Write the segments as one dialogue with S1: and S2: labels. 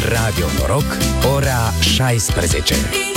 S1: Radio Noroc, ora 16.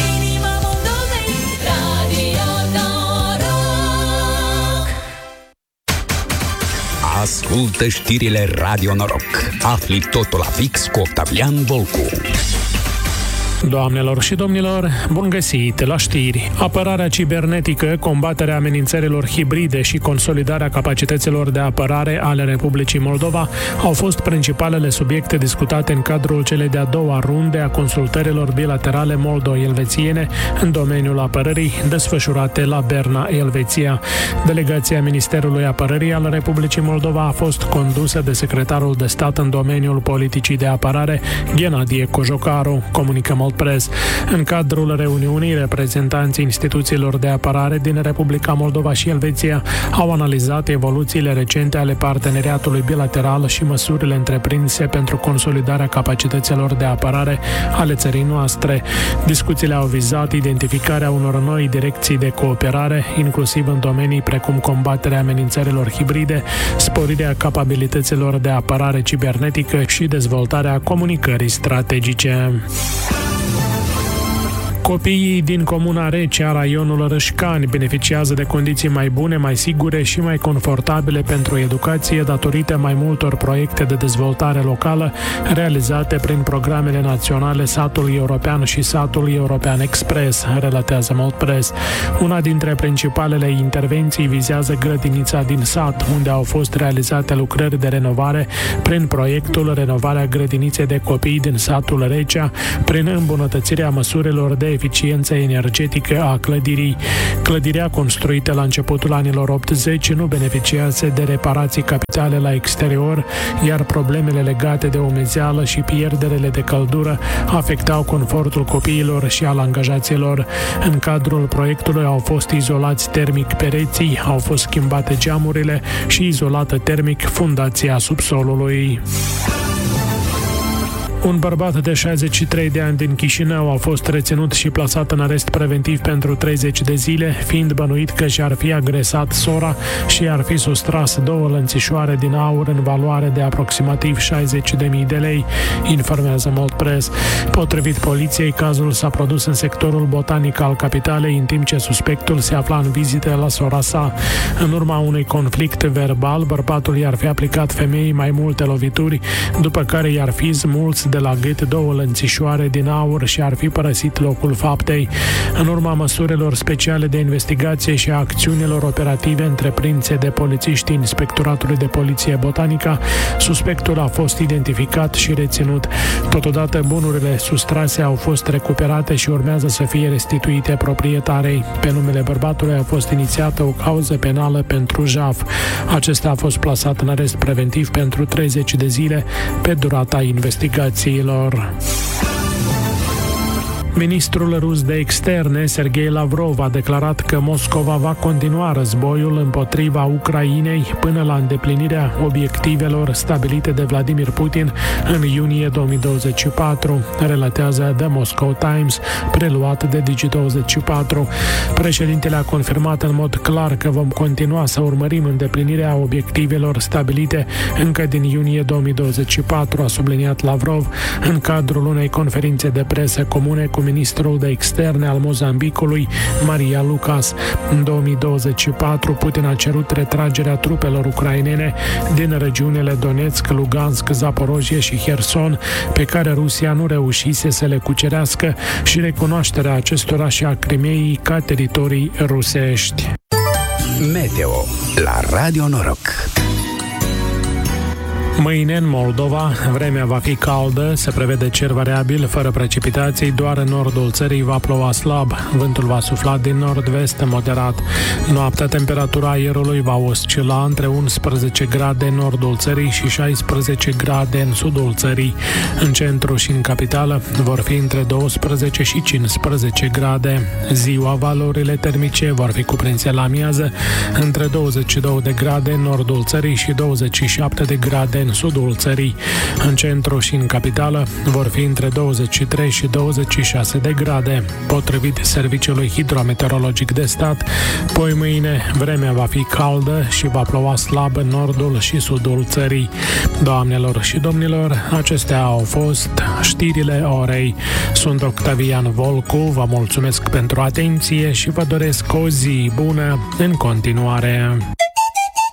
S1: Ascultă știrile Radio Noroc. Afli totul la fix cu Octavian Volcu.
S2: Doamnelor și domnilor, bun găsit la știri. Apărarea cibernetică, combaterea amenințărilor hibride și consolidarea capacităților de apărare ale Republicii Moldova au fost principalele subiecte discutate în cadrul celei de-a doua runde a consultărilor bilaterale moldo-elvețiene în domeniul apărării, desfășurate la Berna, Elveția. Delegația Ministerului Apărării al Republicii Moldova a fost condusă de secretarul de stat în domeniul politicii de apărare, Ghenadie Cojocaru, comunică Moldpress. În cadrul reuniunii, reprezentanții instituțiilor de apărare din Republica Moldova și Elveția au analizat evoluțiile recente ale parteneriatului bilateral și măsurile întreprinse pentru consolidarea capacităților de apărare ale țării noastre. Discuțiile au vizat identificarea unor noi direcții de cooperare, inclusiv în domenii precum combaterea amenințărilor hibride, sporirea capabilităților de apărare cibernetică și dezvoltarea comunicării strategice. Copiii din Comuna Recea, raionul Râșcani, beneficiază de condiții mai bune, mai sigure și mai confortabile pentru educație datorită mai multor proiecte de dezvoltare locală realizate prin programele naționale Satul European și Satul European Express, relatează Moldpress. Una dintre principalele intervenții vizează grădinița din sat, unde au fost realizate lucrări de renovare prin proiectul Renovarea grădiniței de copii din satul Recea, prin îmbunătățirea măsurilor de eficiență energetică a clădirii. Clădirea construită la începutul anilor 80 nu beneficiase de reparații capitale la exterior, iar problemele legate de umezeală și pierderele de căldură afectau confortul copiilor și al angajaților. În cadrul proiectului au fost izolați termic pereții, au fost schimbate geamurile și izolată termic fundația subsolului. Un bărbat de 63 de ani din Chișinău a fost reținut și plasat în arest preventiv pentru 30 de zile, fiind bănuit că și-ar fi agresat sora și ar fi sustras 2 lănțișoare din aur în valoare de aproximativ 60.000 de lei, informează Moldpress. Potrivit poliției, cazul s-a produs în sectorul botanic al capitalei, în timp ce suspectul se afla în vizită la sora sa. În urma unui conflict verbal, bărbatul i-ar fi aplicat femeii mai multe lovituri, după care i-ar fi smulți de la gât 2 lănțișoare din aur și ar fi părăsit locul faptei. În urma măsurilor speciale de investigație și a acțiunilor operative întreprinse de polițiști Inspectoratului de Poliție Botanica, suspectul a fost identificat și reținut. Totodată, bunurile sustrase au fost recuperate și urmează să fie restituite proprietarei. Pe numele bărbatului a fost inițiată o cauză penală pentru jaf. Acesta a fost plasat în arest preventiv pentru 30 de zile pe durata investigației. Ministrul rus de externe, Sergei Lavrov, a declarat că Moscova va continua războiul împotriva Ucrainei până la îndeplinirea obiectivelor stabilite de Vladimir Putin în iunie 2024, relatează The Moscow Times, preluat de Digi24. Președintele a confirmat în mod clar că vom continua să urmărim îndeplinirea obiectivelor stabilite încă din iunie 2024, a subliniat Lavrov în cadrul unei conferințe de presă comune cu ministrul de externe al Mozambicului, Maria Lucas. În 2024, Putin a cerut retragerea trupelor ucrainene din regiunile Donetsk, Lugansk, Zaporojie și Herson, pe care Rusia nu reușise să le cucerească, și recunoașterea acestora și a Crimeei ca teritorii rusești.
S1: Meteo la Radio Noroc.
S2: Mâine în Moldova vremea va fi caldă, se prevede cer variabil, fără precipitații, doar în nordul țării va ploua slab, vântul va sufla din nord-vest moderat. Noaptea temperatura aerului va oscila între 11 grade în nordul țării și 16 grade în sudul țării. În centru și în capitală vor fi între 12 și 15 grade. Ziua valorile termice vor fi cuprinse la amiază între 22 de grade în nordul țării și 27 de grade în sudul țării. În centru și în capitală vor fi între 23 și 26 de grade. Potrivit Serviciului Hidrometeorologic de Stat, poi mâine vremea va fi caldă și va ploua slab în nordul și sudul țării. Doamnelor și domnilor, acestea au fost știrile orei. Sunt Octavian Volcu, vă mulțumesc pentru atenție și vă doresc o zi bună în continuare.